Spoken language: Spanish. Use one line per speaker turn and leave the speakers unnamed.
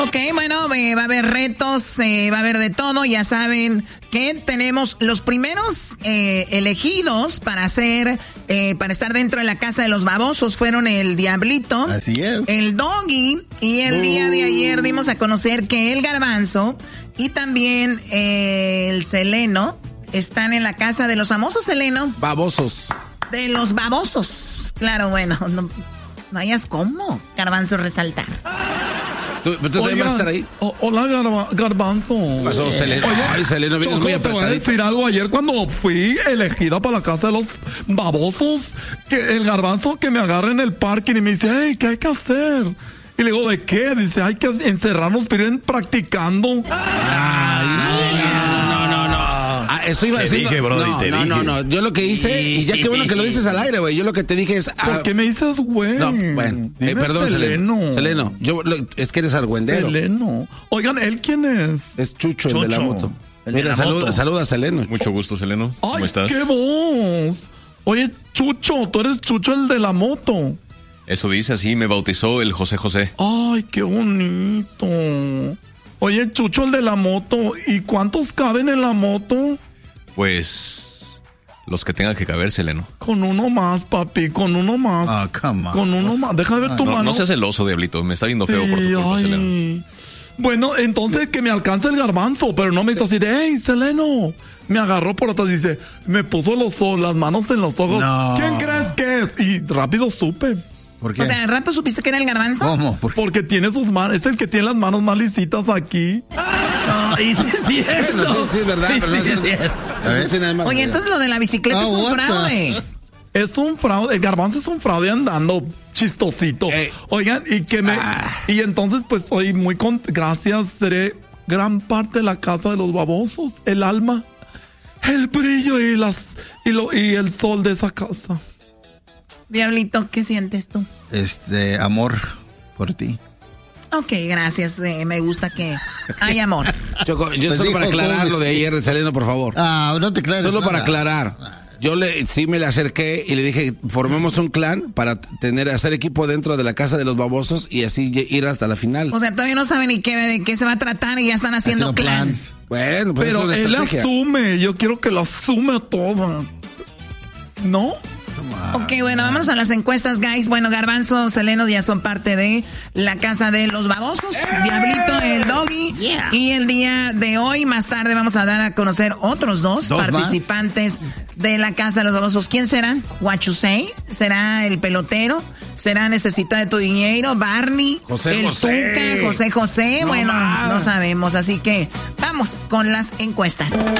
Ok, bueno, va a haber retos, va a haber de todo. Ya saben que tenemos los primeros elegidos para estar dentro de la casa de los babosos. Fueron el Diablito,
así es,
el Doggy, y el día de ayer dimos a conocer que el Garbanzo y también el Seleno están en la casa de los famosos, Seleno.
Babosos.
De los babosos. Claro, bueno, no hayas cómo, Garbanzo, resaltar.
¿Tú también vas a estar ahí?
Hola, Garbanzo.
¿Qué pasó, Seleno?
Oye,
ay, Seleno, vienes muy
te voy a
apretadito.
decir algo. Ayer cuando fui elegida para la casa de los babosos, que el Garbanzo que me agarra en el parking y me dice, hey, ¿qué hay que hacer? Y le digo, ¿de qué? Dice, hay que encerrarnos, pero ir practicando.
Eso iba a decir.
Te dije, Brody,
no. Yo lo que hice, y ya qué bueno que lo dices al aire, güey. Yo lo que te dije es.
¿Por qué me dices, güey?
No, bueno. Perdón, Seleno. Seleno, es que eres argüendero.
Seleno. Oigan, ¿él quién es?
Es Chucho, el de la moto. Mira, saluda a Seleno.
Mucho gusto, Seleno. ¿Cómo
Ay,
estás?
¡Qué voz! Oye, Chucho, tú eres Chucho, el de la moto.
Eso dice, así me bautizó el José José.
Ay, qué bonito. Oye, Chucho, el de la moto, ¿y cuántos caben en la moto?
Pues los que tengan que caber, Seleno.
Con uno más, papi, con uno más.
Ah, come on.
Con uno más. Deja de ver tu mano.
No seas celoso, Diablito. Me está viendo feo por tu culpa, Seleno.
Bueno, entonces que me alcance el Garbanzo, pero no me hizo así de, hey, Seleno. Me agarró por atrás y dice, me puso las manos en los ojos.
No.
¿Quién crees que es? Y rápido supe.
¿Por qué?
O sea, ¿rápido supiste que era el Garbanzo?
¿Cómo?
Porque tiene sus manos, es el que tiene las manos más lisitas aquí.
Y sí es cierto.
Sí, es verdad. Pero
sí, es cierto. Oye, entonces lo de la bicicleta es un fraude.
Es un fraude, el Garbanzo es un fraude andando chistosito. Oigan, y entonces pues soy muy gracias, seré gran parte de la casa de los babosos, el alma, el brillo y el sol de esa casa.
Diablito, ¿qué sientes tú?
Amor por ti.
Ok, gracias. Me gusta que hay amor.
Yo pues solo para aclarar lo de ayer de Seleno, por favor.
No te aclares.
Solo para aclarar. Yo sí me le acerqué y le dije, formemos un clan para hacer equipo dentro de la casa de los babosos y así ir hasta la final.
O sea, todavía no saben ni de qué se va a tratar y ya están haciendo clans.
Bueno, pues
pero
es una estrategia.
Asume, yo quiero que lo asume todo. ¿No?
Ok, bueno, vámonos a las encuestas, guys. Bueno, Garbanzo, Seleno ya son parte de la casa de los babosos. Diablito, el Doggy. Y el día de hoy, más tarde, vamos a dar a conocer otros dos participantes de la casa de los babosos. ¿Quién serán? What you say? ¿Será el pelotero? ¿Será Necesita de tu dinero? ¿Barney?
José
Tuca, José. Bueno, no sabemos. Así que vamos con las encuestas.